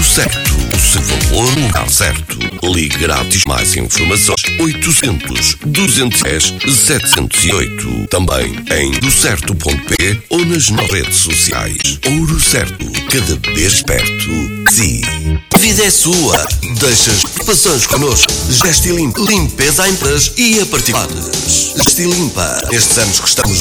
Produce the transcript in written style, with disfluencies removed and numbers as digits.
Certo, o seu valor no lugar certo. Ligue grátis. Mais informações 800-210-708. Também em docerto.p ou nas redes sociais. Ouro Certo, cada vez perto de si. A vida é sua. Deixa as preocupações connosco. Gestilimpa, limpeza a empresas e a particulares. Gestilimpa. Nestes anos que estamos